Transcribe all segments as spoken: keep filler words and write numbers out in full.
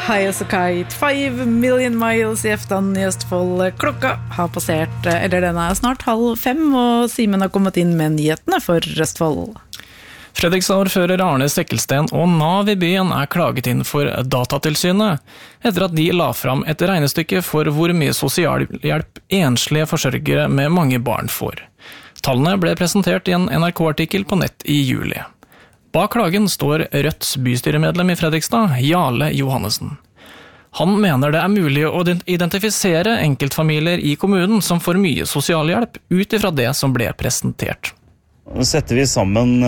High as a kite, five million miles i Eftan i Østfold. Klokka har passert, eller den er snart halv fem, og Simen har kommet inn med nyhetene for Østfold. Fredrikstad-ordfører Arne Sekkelsten og Nav i byen er klaget inn for Datatilsynet, etter at de la fram et regnestykke for hvor mye sosialhjelp enslige forsørgere med mange barn får. Tallene ble presentert i en N R K-artikkel på nett i juli. Bak klagen står Rødts bystyremedlem i Fredrikstad, Jarle Johannessen. Han mener det er mulig å identifisere enkeltfamilier i kommunen som får mye sosialhjelp ut ifra det som ble presentert. Nå setter vi sammen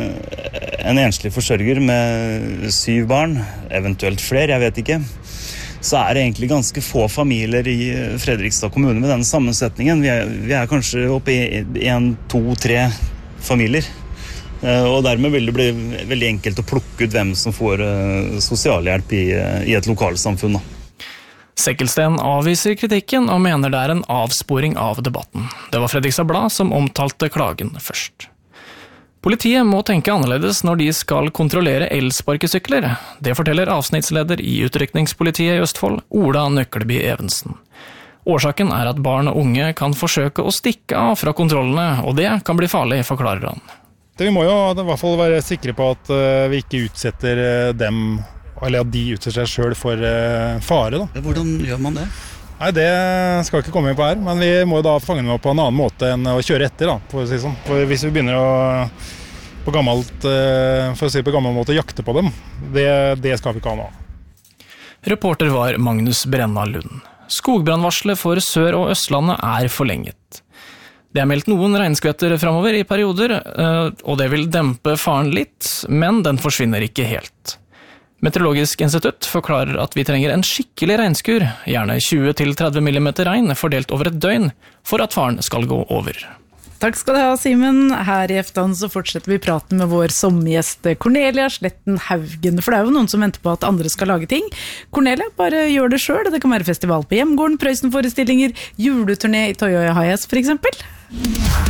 en enslig forsørger med syv barn, eventuelt flere, jeg vet ikke. Så er det egentlig ganske få familier i Fredrikstad kommune med denne sammensetningen. Vi er, vi er kanskje oppe i en, to, tre familier. Og dermed vil det bli veldig enkelt å plukke ut hvem som får sosialhjelp i, i et lokalsamfunn. Sekkelsten avviser kritikken og mener det er en avsporing av debatten. Det var Fredrikstad Blad som omtalte klagen først. Politiet må tenke annerledes når de skal kontrollere elsparkesykler. Det forteller avsnittsleder i utrykningspolitiet i Østfold, Ola Nøkkelby Evensen. Årsaken er at barn og unge kan forsøke å stikke av fra kontrollene, og det kan bli farlig, forklarer han. Vi må jo i hvert fall være sikre på at vi ikke utsetter dem, eller at de utsetter seg selv for fare. Da. Hvordan gjør man det? Nei, det skal ikke komme inn på her, men vi må da fange dem opp på en annen måte enn å kjøre etter, da, for å si sånn. For hvis vi begynner å på gammelt, for å si på gammel måte jakte på dem, det, det skal vi ikke ha nå. Reporter var Magnus Brenna Lund. Skogbrannvarslet for Sør- og Østlandet er forlenget. Det er meldt noen regnskvetter fremover i perioder, og det vil dempe faren litt, men den forsvinner ikke helt. Meteorologisk institutt forklarer at vi trenger en skikkelig regnskur, gjerne tjue til tretti millimeter regn fordelt over et døgn, for at faren skal gå over. Takk skal du ha, Simen. Her i Eftan så fortsetter vi praten med vår sommergjest Cornelia Sletten Haugen, for det er jo noen som venter på at andre skal lage ting. Cornelia, bare gjør det selv. Det kan være festival på Hjemgården, Prøysen-forestillinger, juleturné i Toyota Hayes for eksempel.